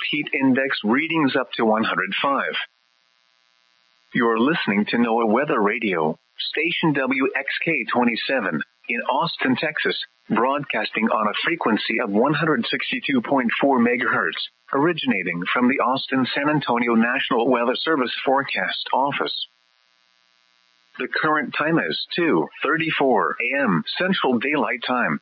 heat index readings up to 105. You're listening to NOAA Weather Radio, station WXK-27, in Austin, Texas, broadcasting on a frequency of 162.4 megahertz, originating from the Austin-San Antonio National Weather Service Forecast Office. The current time is 2:34 a.m. Central Daylight Time.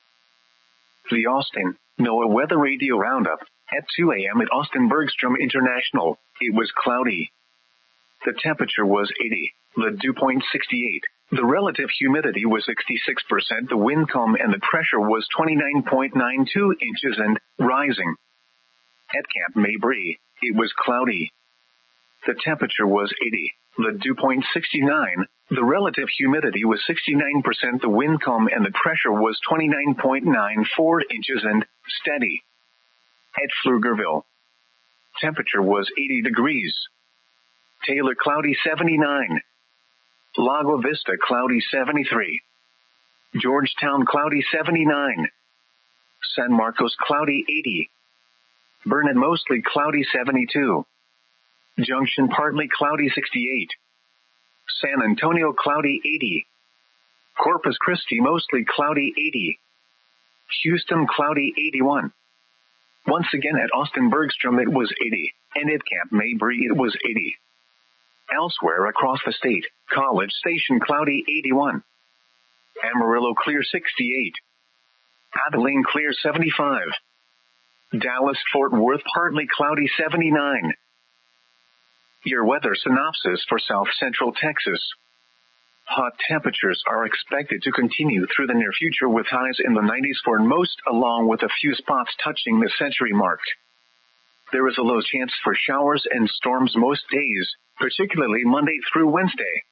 The Austin NOAA Weather Radio Roundup. At 2 a.m. at Austin Bergstrom International, it was cloudy. The temperature was 80, the dew point 68, the relative humidity was 66%, the wind calm and the pressure was 29.92 inches and rising. At Camp Mabry, it was cloudy. The temperature was 80, the dew point 69, the relative humidity was 69%, the wind calm and the pressure was 29.94 inches and steady. At Pflugerville, temperature was 80 degrees. Taylor cloudy 79. Lago Vista cloudy 73. Georgetown cloudy 79. San Marcos cloudy 80. Burnett mostly cloudy 72. Junction partly cloudy 68. San Antonio cloudy 80. Corpus Christi mostly cloudy 80. Houston cloudy 81. Once again at Austin Bergstrom it was 80, and at Camp Mabry it was 80. Elsewhere across the state, College Station cloudy 81. Amarillo clear 68. Abilene clear 75. Dallas Fort Worth partly cloudy 79. Your weather synopsis for South Central Texas. Hot temperatures are expected to continue through the near future with highs in the 90s for most, along with a few spots touching the century mark. There is a low chance for showers and storms most days, particularly Monday through Wednesday.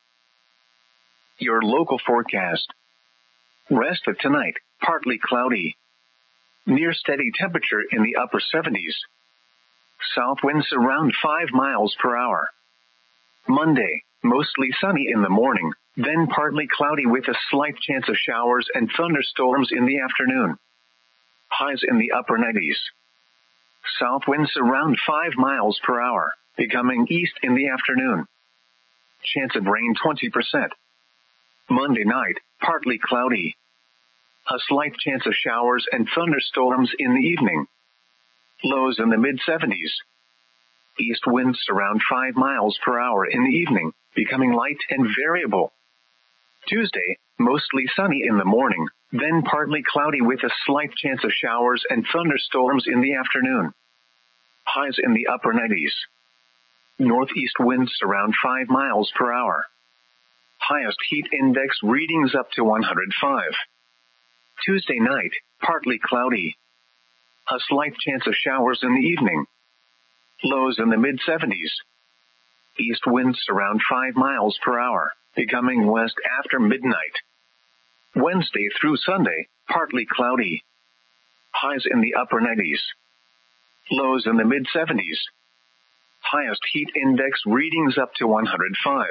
Your local forecast. Rest of tonight, partly cloudy. Near steady temperature in the upper 70s. South winds around 5 miles per hour. Monday, mostly sunny in the morning, then partly cloudy with a slight chance of showers and thunderstorms in the afternoon. Highs in the upper 90s. South winds around 5 miles per hour, becoming east in the afternoon. Chance of rain 20%. Monday night, partly cloudy. A slight chance of showers and thunderstorms in the evening. Lows in the mid-70s. East winds around 5 miles per hour in the evening, becoming light and variable. Tuesday, mostly sunny in the morning, then partly cloudy with a slight chance of showers and thunderstorms in the afternoon. Highs in the upper 90s. Northeast winds around 5 miles per hour. Highest heat index readings up to 105. Tuesday night, partly cloudy. A slight chance of showers in the evening. Lows in the mid-70s. East winds around 5 miles per hour, becoming west after midnight. Wednesday through Sunday, partly cloudy. Highs in the upper 90s. Lows in the mid-70s. Highest heat index readings up to 105.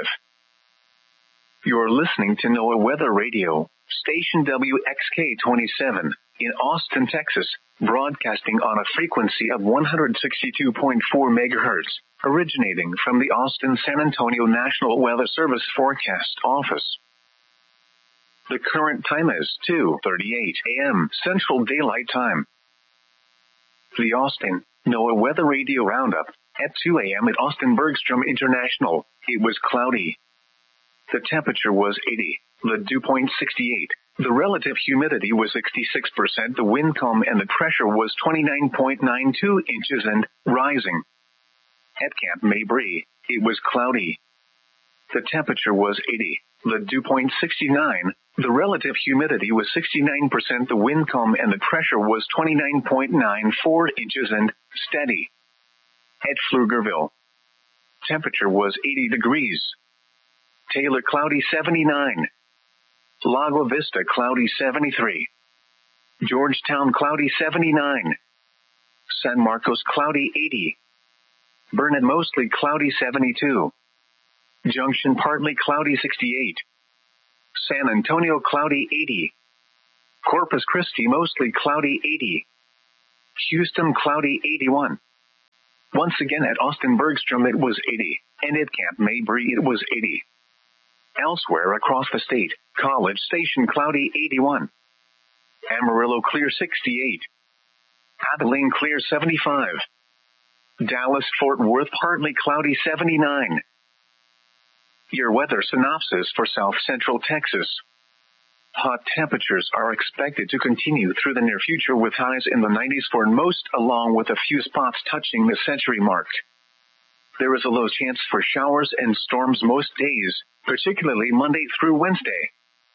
You're listening to NOAA Weather Radio, station WXK-27, in Austin, Texas, broadcasting on a frequency of 162.4 megahertz, originating from the Austin-San Antonio National Weather Service Forecast Office. The current time is 2:38 a.m. Central Daylight Time. The Austin NOAA Weather Radio Roundup. At 2 a.m. at Austin Bergstrom International, it was cloudy. The temperature was 80, the dew point 68, the relative humidity was 66%, the wind calm and the pressure was 29.92 inches and rising. At Camp Mabry, it was cloudy. The temperature was 80, the dew point 69, the relative humidity was 69%, the wind calm and the pressure was 29.94 inches and steady. At Pflugerville, temperature was 80 degrees. Taylor cloudy 79. Lago Vista cloudy 73. Georgetown cloudy 79. San Marcos cloudy 80. Burnett mostly cloudy 72. Junction partly cloudy 68. San Antonio cloudy 80. Corpus Christi mostly cloudy 80. Houston cloudy 81. Once again at Austin Bergstrom it was 80, and at Camp Mabry it was 80. Elsewhere across the state, College Station cloudy 81. Amarillo clear 68. Abilene clear 75. Dallas Fort Worth partly cloudy 79. Your weather synopsis for South Central Texas. Hot temperatures are expected to continue through the near future with highs in the 90s for most, along with a few spots touching the century mark. There is a low chance for showers and storms most days, particularly Monday through Wednesday.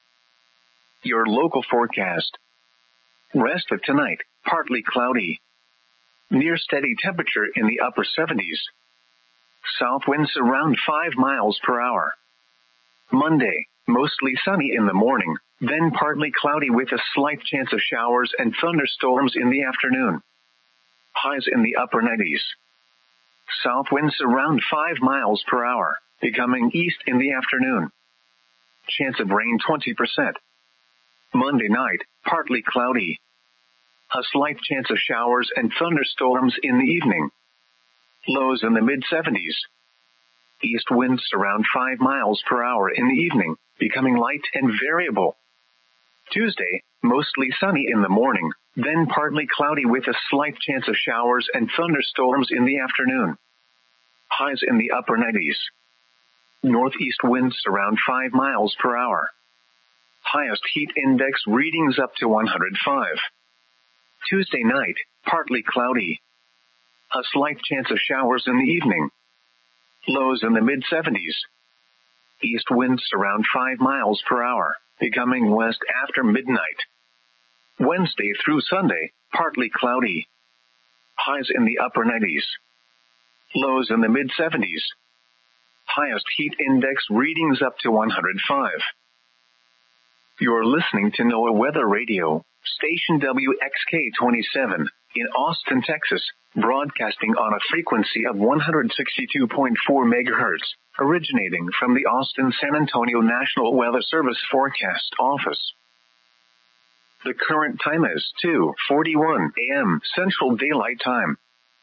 Your local forecast. Rest of tonight, partly cloudy. Near steady temperature in the upper 70s. South winds around 5 miles per hour. Monday, mostly sunny in the morning, then partly cloudy with a slight chance of showers and thunderstorms in the afternoon. Highs in the upper 90s. South winds around 5 miles per hour, becoming east in the afternoon. Chance of rain 20%. Monday night, partly cloudy. A slight chance of showers and thunderstorms in the evening. Lows in the mid-70s. East winds around 5 miles per hour in the evening, becoming light and variable. Tuesday, mostly sunny in the morning, then partly cloudy with a slight chance of showers and thunderstorms in the afternoon. Highs in the upper 90s. Northeast winds around 5 miles per hour. Highest heat index readings up to 105. Tuesday night, partly cloudy. A slight chance of showers in the evening. Lows in the mid-70s. East winds around 5 miles per hour, becoming west after midnight. Wednesday through Sunday, partly cloudy. Highs in the upper 90s. Lows in the mid-70s. Highest heat index readings up to 105. You're listening to NOAA Weather Radio, station WXK-27, in Austin, Texas, broadcasting on a frequency of 162.4 megahertz, originating from the Austin-San Antonio National Weather Service Forecast Office. The current time is 2:41 a.m. Central Daylight Time.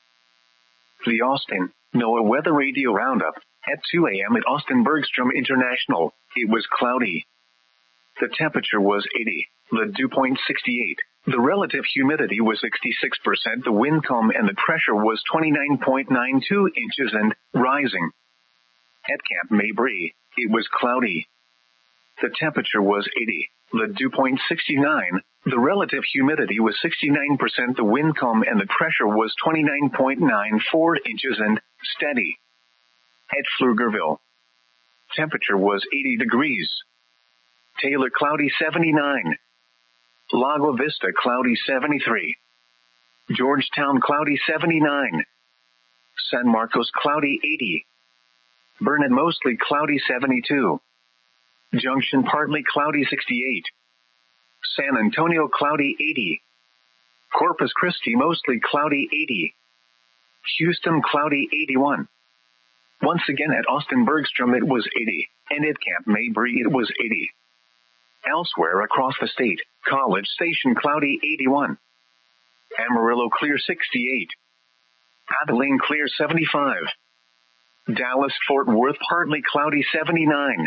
The Austin NOAA Weather Radio Roundup. At 2 a.m. at Austin Bergstrom International, it was cloudy. The temperature was 80, the dew point 68. The relative humidity was 66%, the wind calm and the pressure was 29.92 inches and rising. At Camp Mabry, it was cloudy. The temperature was 80, the dew point 69, the relative humidity was 69%, the wind calm and the pressure was 29.94 inches and steady. At Pflugerville, temperature was 80 degrees. Taylor cloudy 79. Lago Vista cloudy 73. Georgetown cloudy 79. San Marcos cloudy 80. Burnet mostly cloudy 72. Junction partly cloudy 68. San Antonio cloudy 80. Corpus Christi mostly cloudy 80. Houston cloudy 81. Once again at Austin Bergstrom it was 80, and at Camp Mabry it was 80. Elsewhere across the state, College Station cloudy 81. Amarillo clear 68. Abilene clear 75. Dallas Fort Worth partly cloudy 79.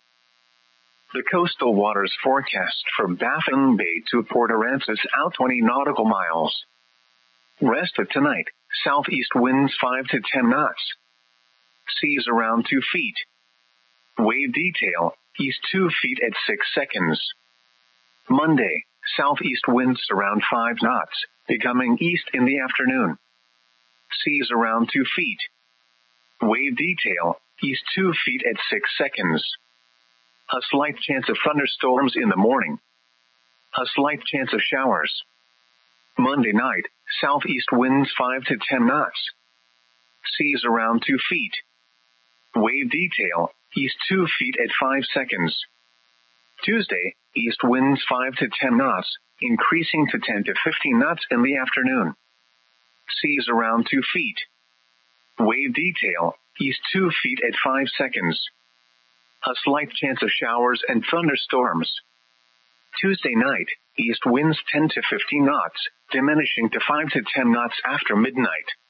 The coastal waters forecast from Baffin Bay to Port Aransas out 20 nautical miles. Rest of tonight, southeast winds 5 to 10 knots. Seas around 2 feet. Wave detail, east 2 feet at 6 seconds. Monday, southeast winds around 5 knots, becoming east in the afternoon. Seas around 2 feet. Wave detail, east 2 feet at 6 seconds. A slight chance of thunderstorms in the morning. A slight chance of showers. Monday night, southeast winds 5 to 10 knots. Seas around 2 feet. Wave detail, east 2 feet at 5 seconds. Tuesday, east winds 5 to 10 knots, increasing to 10 to 15 knots in the afternoon. Seas around 2 feet. Wave detail, east 2 feet at 5 seconds. A slight chance of showers and thunderstorms. Tuesday night, east winds 10 to 15 knots, diminishing to 5 to 10 knots after midnight.